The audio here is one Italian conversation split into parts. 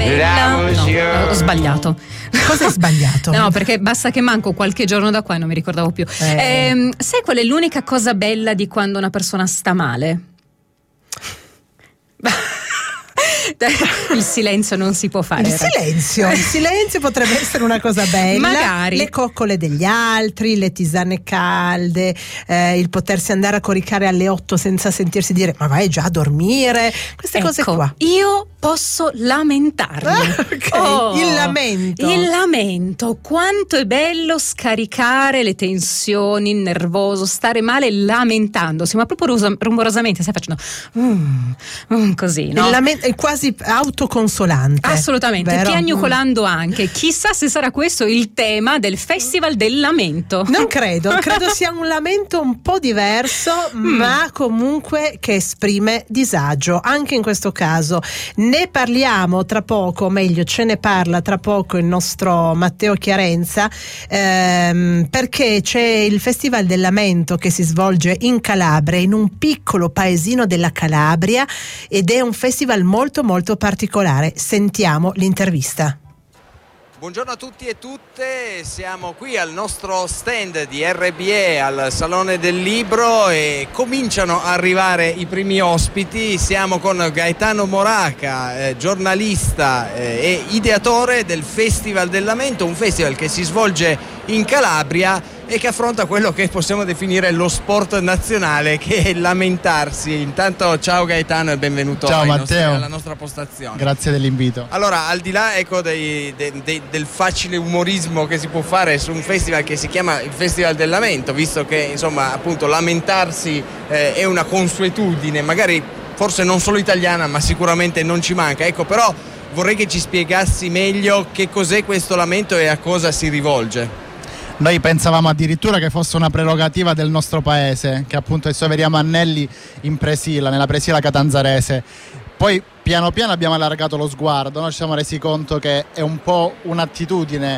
bella. No, ho sbagliato. Cosa hai sbagliato? No, perché basta che manco qualche giorno da qua e non mi ricordavo più. Sai qual è l'unica cosa bella di quando una persona sta male? Il silenzio non si può fare. Il silenzio potrebbe essere una cosa bella. Magari. Le coccole degli altri, le tisane calde, il potersi andare a coricare alle 8 senza sentirsi dire ma vai già a dormire. Queste cose qua. Io posso lamentarmi. Okay. Il lamento. Quanto è bello scaricare le tensioni, il nervoso, stare male lamentandosi, ma proprio rumorosamente, stai facendo così, no? Il lamento è quasi autoconsolante. Assolutamente, vero? Piagnucolando anche. Chissà se sarà questo il tema del Festival del Lamento. Non credo sia un lamento un po' diverso, ma comunque che esprime disagio. Anche in questo caso ne parliamo tra poco, o meglio ce ne parla tra poco il nostro Matteo Chiarenza, perché c'è il Festival del Lamento che si svolge in Calabria, in un piccolo paesino della Calabria, ed è un festival molto molto particolare. Sentiamo l'intervista. Buongiorno a tutti e tutte, siamo qui al nostro stand di RBE al Salone del Libro e cominciano a arrivare i primi ospiti. Siamo con Gaetano Moraca, giornalista e ideatore del Festival del Lamento, un festival che si svolge in Calabria e che affronta quello che possiamo definire lo sport nazionale, che è lamentarsi. Intanto ciao Gaetano e benvenuto alla nostra postazione. Grazie dell'invito. Allora, al di là del facile umorismo che si può fare su un festival che si chiama il Festival del Lamento, visto che insomma appunto lamentarsi è una consuetudine, magari forse non solo italiana, ma sicuramente non ci manca. Ecco, però vorrei che ci spiegassi meglio che cos'è questo lamento e a cosa si rivolge. Noi pensavamo addirittura che fosse una prerogativa del nostro paese, che appunto è Severiano Annelli in Presila, nella Presila catanzarese. Poi piano piano abbiamo allargato lo sguardo, no? Ci siamo resi conto che è un po' un'attitudine,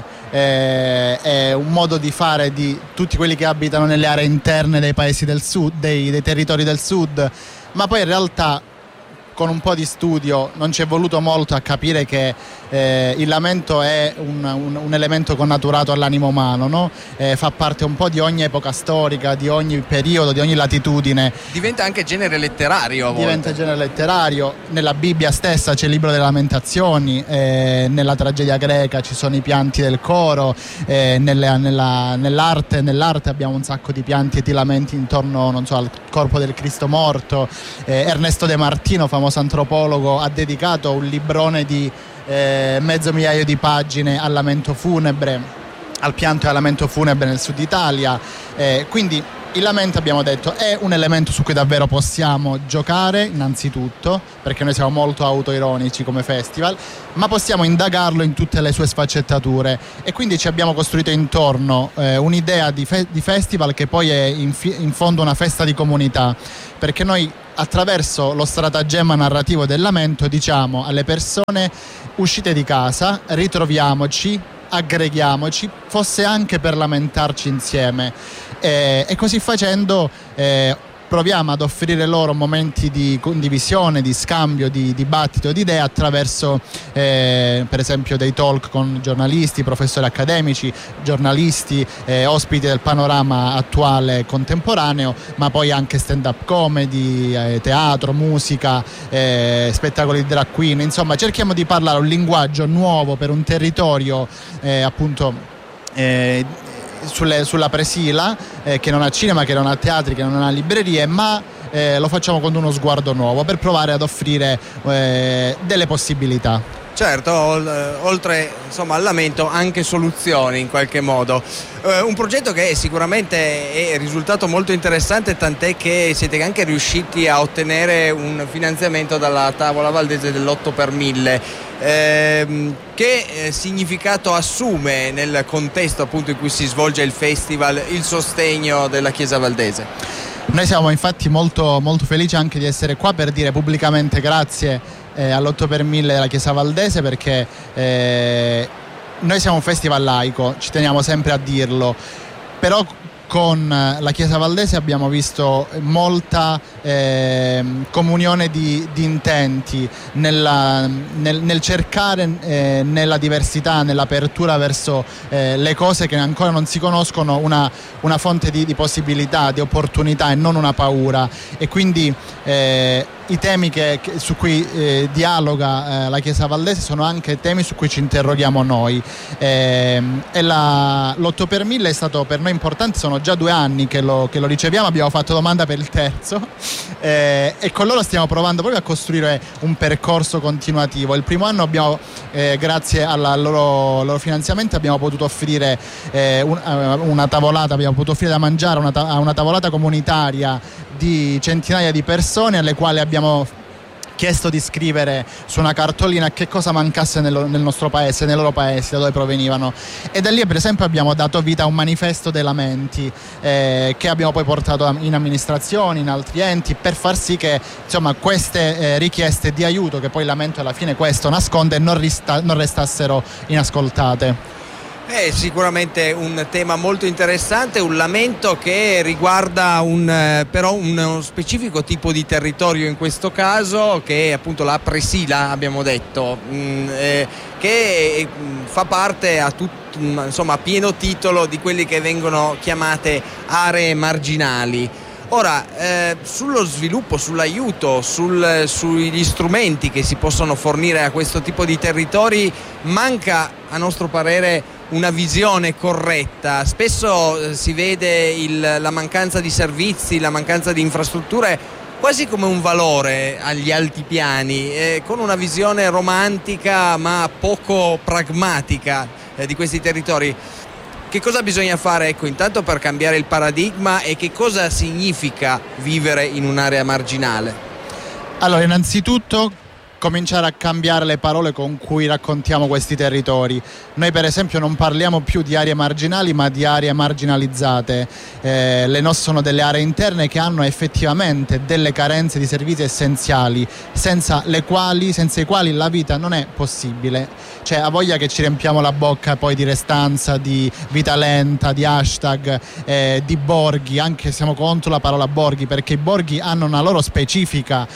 è un modo di fare di tutti quelli che abitano nelle aree interne dei paesi del sud, dei territori del sud, ma poi in realtà con un po' di studio non ci è voluto molto a capire che il lamento è un elemento connaturato all'animo umano, no? Fa parte un po' di ogni epoca storica, di ogni periodo, di ogni latitudine. Diventa anche genere letterario a volte. Diventa genere letterario. Nella Bibbia stessa c'è il libro delle lamentazioni, nella tragedia greca ci sono i pianti del coro, nell'arte abbiamo un sacco di pianti e di lamenti intorno, non so, al corpo del Cristo morto. Ernesto De Martino, famoso antropologo, ha dedicato un librone di mezzo migliaio di pagine al lamento funebre, al pianto e al lamento funebre nel sud Italia. Quindi il lamento, abbiamo detto, è un elemento su cui davvero possiamo giocare innanzitutto, perché noi siamo molto autoironici come festival, ma possiamo indagarlo in tutte le sue sfaccettature, e quindi ci abbiamo costruito intorno un'idea di festival che poi è in fondo una festa di comunità, perché noi attraverso lo stratagemma narrativo del lamento diciamo alle persone: uscite di casa, ritroviamoci, aggreghiamoci, fosse anche per lamentarci insieme, e così facendo proviamo ad offrire loro momenti di condivisione, di scambio, di dibattito, di idee attraverso per esempio dei talk con giornalisti, professori accademici, giornalisti, ospiti del panorama attuale contemporaneo, ma poi anche stand-up comedy, teatro, musica, spettacoli drag queen. Insomma, cerchiamo di parlare un linguaggio nuovo per un territorio appunto sulla Presila, che non ha cinema, che non ha teatri, che non ha librerie, ma lo facciamo con uno sguardo nuovo per provare ad offrire delle possibilità. Certo, oltre insomma al lamento anche soluzioni in qualche modo. Un progetto che sicuramente è risultato molto interessante, tant'è che siete anche riusciti a ottenere un finanziamento dalla Tavola Valdese dell'8 per 1000. Che significato assume nel contesto appunto in cui si svolge il festival il sostegno della Chiesa Valdese? Noi siamo infatti molto, molto felici anche di essere qua per dire pubblicamente grazie all'8 per 1000 della Chiesa Valdese, perché noi siamo un festival laico, ci teniamo sempre a dirlo, però con la Chiesa Valdese abbiamo visto molta comunione di intenti, nel cercare nella diversità, nell'apertura verso le cose che ancora non si conoscono, una fonte di possibilità, di opportunità e non una paura. E quindi i temi su cui dialoga la Chiesa Valdese sono anche temi su cui ci interroghiamo noi. L'8 per 1000 è stato per noi importante, sono già 2 anni che lo riceviamo, abbiamo fatto domanda per il terzo e con loro stiamo provando proprio a costruire un percorso continuativo. Il primo anno grazie al loro finanziamento abbiamo potuto offrire una tavolata, abbiamo potuto offrire da mangiare a una tavolata comunitaria di centinaia di persone alle quali abbiamo chiesto di scrivere su una cartolina che cosa mancasse nel nostro paese, nei loro paesi, da dove provenivano, e da lì per esempio abbiamo dato vita a un manifesto dei lamenti che abbiamo poi portato in amministrazioni, in altri enti, per far sì che insomma queste richieste di aiuto, che poi il lamento alla fine questo nasconde, non restassero inascoltate. È sicuramente un tema molto interessante, un lamento che riguarda però uno specifico tipo di territorio in questo caso, che è appunto la Presila, abbiamo detto, che fa parte a pieno titolo di quelli che vengono chiamate aree marginali. Ora, sullo sviluppo, sull'aiuto, sugli strumenti che si possono fornire a questo tipo di territori manca, a nostro parere, una visione corretta. Spesso si vede la mancanza di servizi, la mancanza di infrastrutture quasi come un valore agli altipiani, con una visione romantica ma poco pragmatica di questi territori. Che cosa bisogna fare, intanto per cambiare il paradigma, e che cosa significa vivere in un'area marginale? Allora, innanzitutto cominciare a cambiare le parole con cui raccontiamo questi territori. Noi per esempio non parliamo più di aree marginali ma di aree marginalizzate. Le nostre sono delle aree interne che hanno effettivamente delle carenze di servizi essenziali senza i quali la vita non è possibile. Cioè, ha voglia che ci riempiamo la bocca poi di restanza, di vita lenta, di hashtag, di borghi. Anche siamo contro la parola borghi, perché i borghi hanno una loro specifica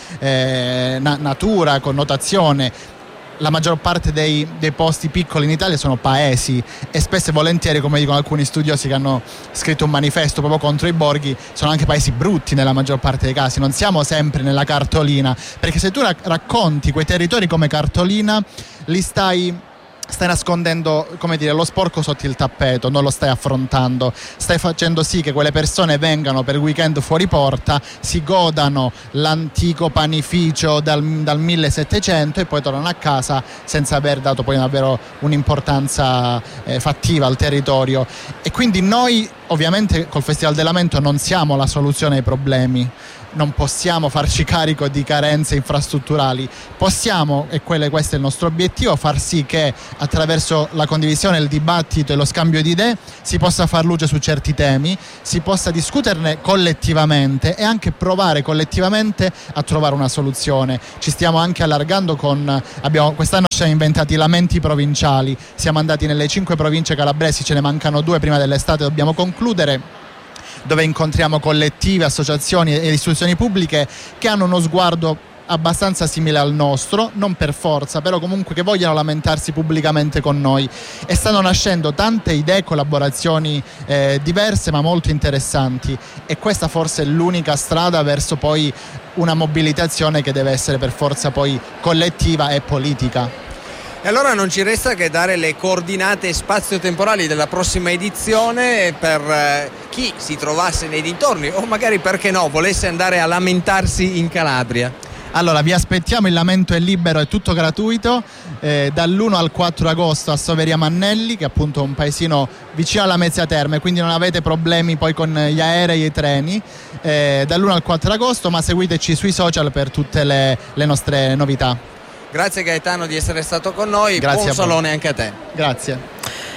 natura, connotazione. La maggior parte dei posti piccoli in Italia sono paesi, e spesso e volentieri, come dicono alcuni studiosi che hanno scritto un manifesto proprio contro i borghi, sono anche paesi brutti nella maggior parte dei casi. Non siamo sempre nella cartolina, perché se tu racconti quei territori come cartolina, li stai nascondendo, come dire, lo sporco sotto il tappeto, non lo stai affrontando, stai facendo sì che quelle persone vengano per weekend fuori porta, si godano l'antico panificio dal 1700 e poi tornano a casa senza aver dato poi davvero un'importanza fattiva al territorio. E quindi noi ovviamente col Festival del Lamento non siamo la soluzione ai problemi, non possiamo farci carico di carenze infrastrutturali, possiamo, e questo è il nostro obiettivo, far sì che attraverso la condivisione, il dibattito e lo scambio di idee si possa far luce su certi temi, si possa discuterne collettivamente e anche provare collettivamente a trovare una soluzione. Ci stiamo anche allargando quest'anno ci siamo inventati i lamenti provinciali, siamo andati nelle 5 province calabresi, ce ne mancano 2 prima dell'estate, dobbiamo concludere, dove incontriamo collettive, associazioni e istituzioni pubbliche che hanno uno sguardo abbastanza simile al nostro, non per forza, però comunque che vogliono lamentarsi pubblicamente con noi, e stanno nascendo tante idee, collaborazioni diverse ma molto interessanti, e questa forse è l'unica strada verso poi una mobilitazione che deve essere per forza poi collettiva e politica. E allora non ci resta che dare le coordinate spazio-temporali della prossima edizione per chi si trovasse nei dintorni o magari, perché no, volesse andare a lamentarsi in Calabria. Allora, vi aspettiamo, il lamento è libero, è tutto gratuito, dall'1 al 4 agosto a Soveria Mannelli, che è appunto un paesino vicino alla Mezzia Terme, quindi non avete problemi poi con gli aerei e i treni, dall'1 al 4 agosto, ma seguiteci sui social per tutte le nostre novità. Grazie Gaetano di essere stato con noi, Grazie, buon salone anche a te. Grazie.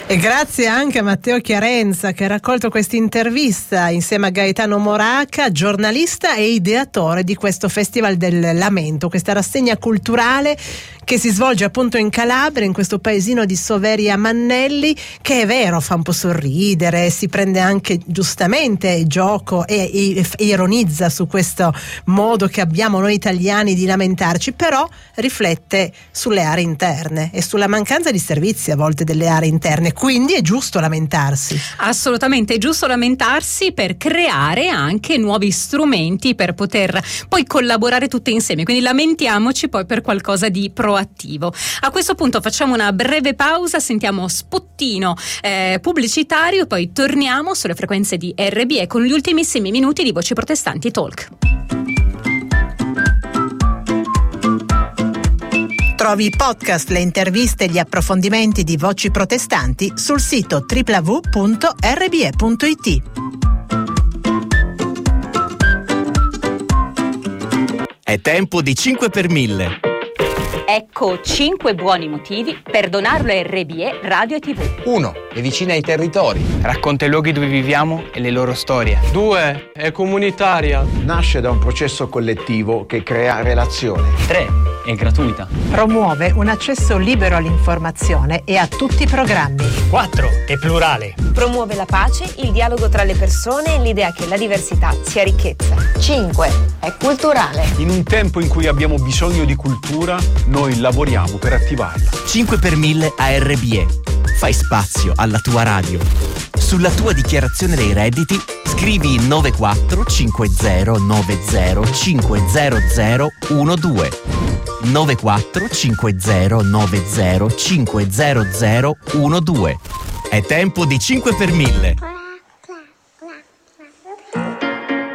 E grazie anche a Matteo Chiarenza che ha raccolto questa intervista insieme a Gaetano Moraca, giornalista e ideatore di questo Festival del Lamento, questa rassegna culturale che si svolge appunto in Calabria, in questo paesino di Soveria Mannelli, che è vero fa un po' sorridere, si prende anche giustamente gioco e ironizza su questo modo che abbiamo noi italiani di lamentarci, però riflette sulle aree interne e sulla mancanza di servizi a volte delle aree interne, quindi è giusto lamentarsi. Assolutamente, è giusto lamentarsi per creare anche nuovi strumenti per poter poi collaborare tutte insieme, quindi lamentiamoci poi per qualcosa di proattivo. A questo punto facciamo una breve pausa, sentiamo spottino pubblicitario, poi torniamo sulle frequenze di RBE con gli ultimissimi minuti di Voci Protestanti Talk. Trovi i podcast, le interviste e gli approfondimenti di Voci Protestanti sul sito www.rbe.it. È tempo di 5 per 1000. Ecco 5 buoni motivi per donarlo a RBE Radio e TV. 1. È vicina ai territori. Racconta i luoghi dove viviamo e le loro storie. 2. È comunitaria. Nasce da un processo collettivo che crea relazione. 3. È gratuita. Promuove un accesso libero all'informazione e a tutti i programmi. 4. È plurale. Promuove la pace, il dialogo tra le persone e l'idea che la diversità sia ricchezza. 5. È culturale. In un tempo in cui abbiamo bisogno di cultura, noi lavoriamo per attivarla. 5 per 1000 a RBE. Fai spazio alla tua radio. Sulla tua dichiarazione dei redditi scrivi 945090500012 945090500012. È tempo di 5 per 1000.